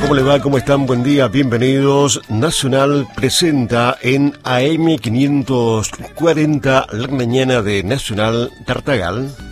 ¿Cómo le va? ¿Cómo están? Buen día, bienvenidos. Nacional presenta en AM 540 la mañana de Nacional Tartagal.